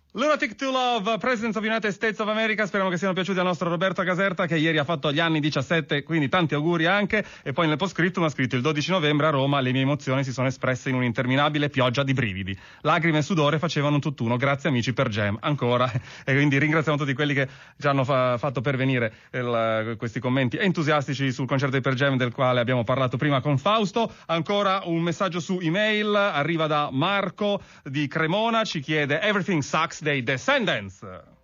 Lunatic to Love, President of United States of America. Speriamo che siano piaciuti al nostro Roberto Caserta, che ieri ha fatto gli anni 17, quindi tanti auguri anche. E poi nel post-scriptum ha scritto: il 12 novembre a Roma le mie emozioni si sono espresse in un'interminabile pioggia di brividi, lacrime e sudore facevano un tutt'uno, grazie amici per Jam ancora. E quindi ringraziamo tutti quelli che ci hanno fatto pervenire questi commenti entusiastici sul concerto di Per Jam, del quale abbiamo parlato prima con Fausto. Ancora un messaggio su email arriva da Marco di Cremona, ci chiede: Everything Sucks dei Descendants.